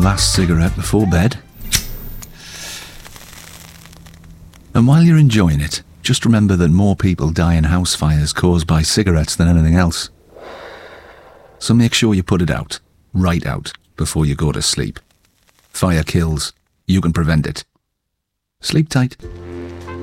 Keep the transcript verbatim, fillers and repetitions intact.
last cigarette before bed. And while you're enjoying it, just remember that more people die in house fires caused by cigarettes than anything else. So make sure you put it out, right out, before you go to sleep. Fire kills. You can prevent it. Sleep tight.